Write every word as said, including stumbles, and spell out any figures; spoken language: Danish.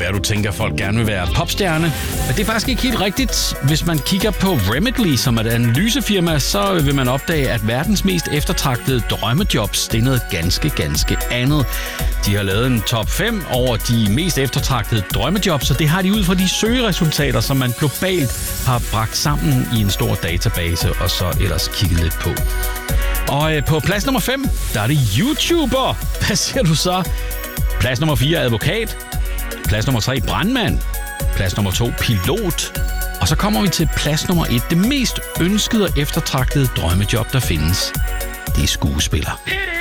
være, du tænker, at folk gerne vil være popstjerne. Men det er faktisk ikke helt rigtigt. Hvis man kigger på Remitly, som er et analysefirma, så vil man opdage, at verdens mest eftertragtede drømmejobs, det er noget ganske, ganske andet. De har lavet en top fem over de mest eftertragtede drømmejobs, og det har de ud fra de søgeresultater, som man globalt har bragt sammen i en stor database, og så ellers kigget lidt på. Og øh, på plads nummer fem, der er det YouTuber. Hvad siger du så? Plads nummer fire, advokat. Plads nummer tre, brandmand. Plads nummer to, pilot. Og så kommer vi til plads nummer et, det mest ønskede og eftertragtede drømmejob, der findes. Det er skuespiller.